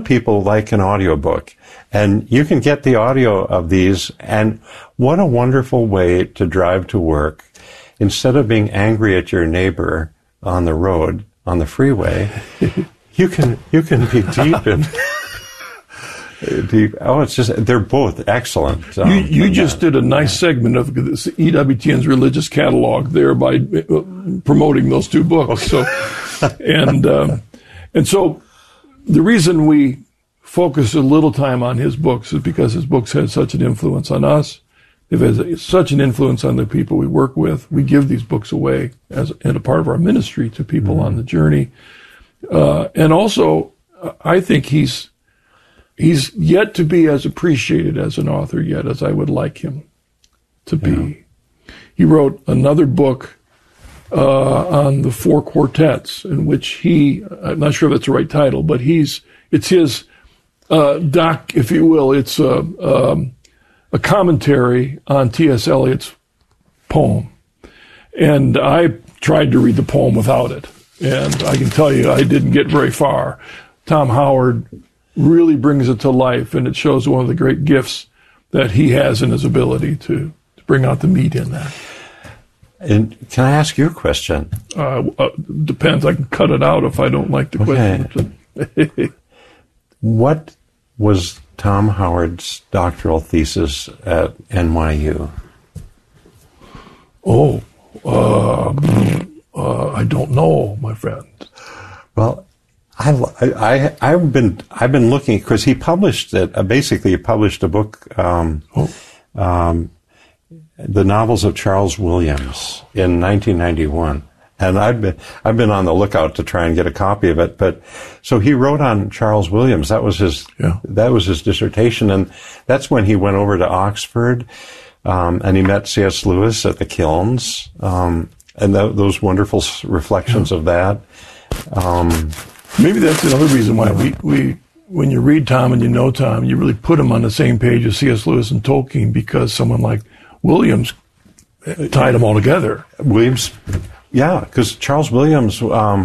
people like an audiobook. And you can get the audio of these, and what a wonderful way to drive to work. Instead of being angry at your neighbor on the road, on the freeway, you can be deep in... it's just, they're both excellent. You just did a nice segment of this EWTN's religious catalog there by promoting those two books. So, and so the reason we focus a little time on his books is because his books had such an influence on us. They've had such an influence on the people we work with. We give these books away as a part of our ministry to people on the journey. And also, I think he's yet to be as appreciated as an author yet as I would like him to be. He wrote another book on the four quartets, in which I'm not sure if that's the right title, but it's his doc, if you will. It's a commentary on T.S. Eliot's poem. And I tried to read the poem without it, and I can tell you I didn't get very far. Tom Howard really brings it to life, and it shows one of the great gifts that he has in his ability to bring out the meat in that. And can I ask you a question? Depends. I can cut it out if I don't like the question. What was Tom Howard's doctoral thesis at NYU? I don't know, my friend. Well, I've been looking, because he published it. Basically, he published a book, The Novels of Charles Williams, in 1991, and I've been on the lookout to try and get a copy of it. But so he wrote on Charles Williams. That was his dissertation, and that's when he went over to Oxford, and he met C.S. Lewis at the Kilns, and those wonderful reflections of that. Maybe that's another reason why we when you read Tom and you know Tom, you really put him on the same page as C.S. Lewis and Tolkien, because someone like Williams tied them all together. Williams, because Charles Williams,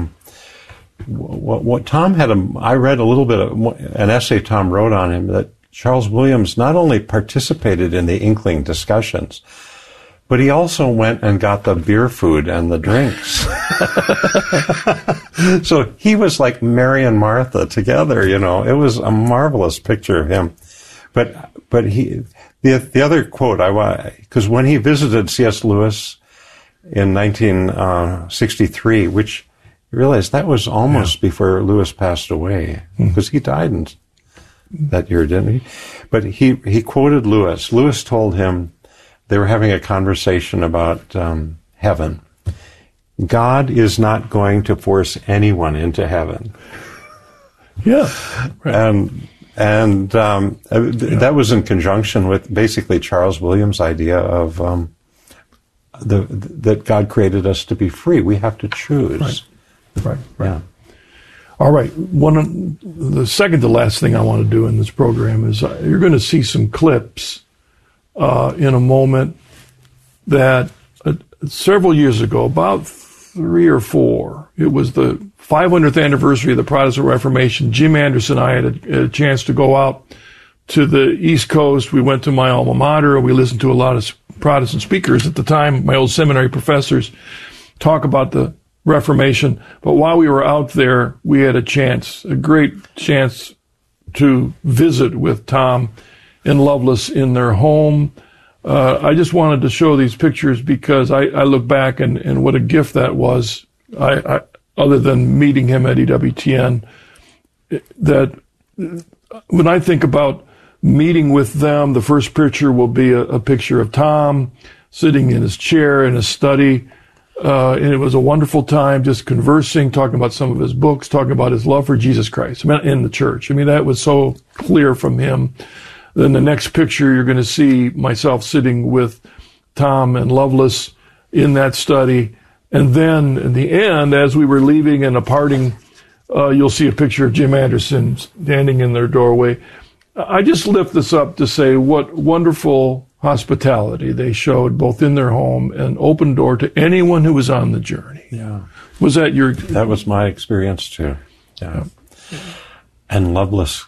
what Tom had, I read a little bit of an essay Tom wrote on him, that Charles Williams not only participated in the Inkling discussions, but he also went and got the beer food and the drinks. So he was like Mary and Martha together, It was a marvelous picture of him. But the other quote because when he visited C.S. Lewis in 1963, which you realize that was almost before Lewis passed away, because he died in that year, didn't he? But he quoted Lewis. Lewis told him, they were having a conversation about heaven. God is not going to force anyone into heaven. Yeah. Right. And that was in conjunction with basically Charles Williams' idea of that God created us to be free. We have to choose. Right. Yeah. All right. The second to last thing I want to do in this program is you're going to see some clips in a moment that several years ago, about 3 or 4, it was the 500th anniversary of the Protestant Reformation. Jim Anderson and I had a chance to go out to the East Coast. We went to my alma mater, and we listened to a lot of Protestant speakers at the time, my old seminary professors, talk about the Reformation. But while we were out there, we had a great chance to visit with Tom and Lovelace in their home. I just wanted to show these pictures because I look back and what a gift that was. I other than meeting him at EWTN, that when I think about meeting with them, the first picture will be a picture of Tom sitting in his chair in his study. And it was a wonderful time just conversing, talking about some of his books, talking about his love for Jesus Christ in the church. That was so clear from him. Then the next picture, you're going to see myself sitting with Tom and Lovelace in that study. And then in the end, as we were leaving and departing, you'll see a picture of Jim Anderson standing in their doorway. I just lift this up to say what wonderful hospitality they showed both in their home and open door to anyone who was on the journey. Yeah. Was that your... That was my experience too. Yeah. And Lovelace